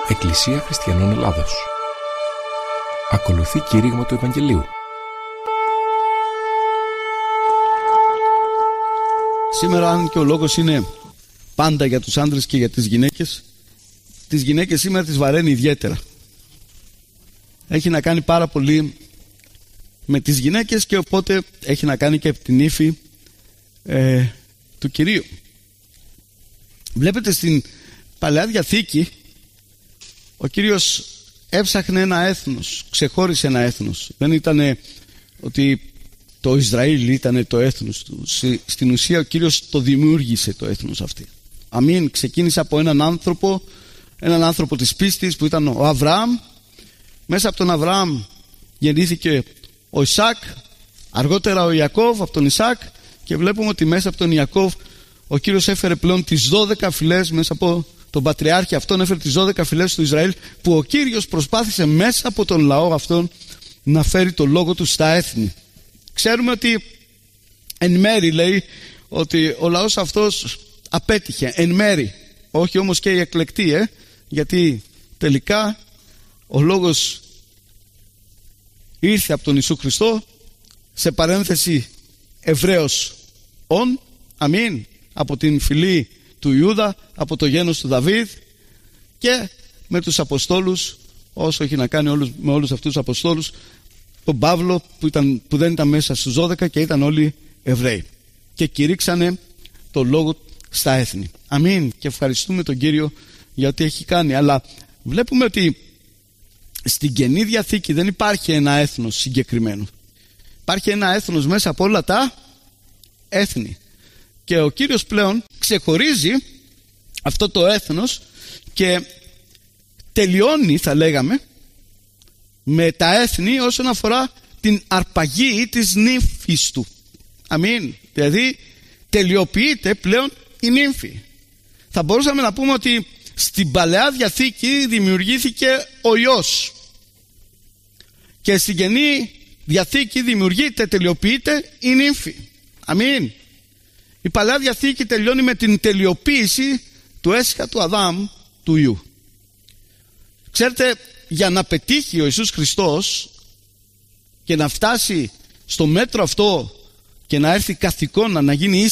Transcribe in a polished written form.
Εκκλησία Χριστιανών Ελλάδος. Ακολουθεί κήρυγμα του Ευαγγελίου. Σήμερα, αν και ο λόγος είναι πάντα για τους άντρες και για τις γυναίκες σήμερα τις βαραίνει ιδιαίτερα. Έχει να κάνει πάρα πολύ με τις γυναίκες και οπότε έχει να κάνει και από την ύφη του Κυρίου. Βλέπετε στην Παλαιά Διαθήκη ο Κύριος έψαχνε ένα έθνος, ξεχώρισε ένα έθνος. Δεν ήταν ότι το Ισραήλ ήταν το έθνος του. Στην ουσία ο Κύριος το δημιούργησε το έθνος αυτή. Αμήν. Ξεκίνησε από έναν άνθρωπο της πίστης που ήταν ο Αβραάμ. Μέσα από τον Αβραάμ γεννήθηκε ο Ισάκ, αργότερα ο Ιακώβ από τον Ισάκ, και βλέπουμε ότι μέσα από τον Ιακώβ ο Κύριος έφερε πλέον τις 12 φυλές, μέσα από τον Πατριάρχη αυτόν έφερε τις 12 φυλές του Ισραήλ, που ο Κύριος προσπάθησε μέσα από τον λαό αυτόν να φέρει το λόγο του στα έθνη. Ξέρουμε ότι εν μέρη, λέει, ότι ο λαός αυτός απέτυχε, εν μέρη, όχι όμως και οι εκλεκτοί, γιατί τελικά ο λόγος ήρθε από τον Ιησού Χριστό, σε παρένθεση Εβραίος ον, αμήν, από την φυλή του Ιούδα, από το γένος του Δαβίδ, και με τους Αποστόλους, όσο έχει να κάνει με όλους αυτούς τους Αποστόλους, τον Παύλο που δεν ήταν μέσα στους 12 και ήταν όλοι Εβραίοι, και κηρύξανε το λόγο στα έθνη. Αμήν, και ευχαριστούμε τον Κύριο για ό,τι έχει κάνει. Αλλά βλέπουμε ότι στην Καινή Διαθήκη δεν υπάρχει ένα έθνος συγκεκριμένο. Υπάρχει ένα έθνος μέσα από όλα τα έθνη, και ο Κύριος πλέον ξεχωρίζει αυτό το έθνος και τελειώνει, θα λέγαμε, με τα έθνη όσον αφορά την αρπαγή της νύμφης του. Αμήν. Δηλαδή τελειοποιείται πλέον η νύμφη. Θα μπορούσαμε να πούμε ότι στην Παλαιά Διαθήκη δημιουργήθηκε ο Υιός, και στην Καινή Διαθήκη δημιουργείται, τελειοποιείται η νύμφη. Αμήν. Η Παλαιά Διαθήκη τελειώνει με την τελειοποίηση του έσχατου Αδάμ, του Υιού. Ξέρετε, για να πετύχει ο Ιησούς Χριστός και να φτάσει στο μέτρο αυτό και να έρθει καθ' εικόνα να γίνει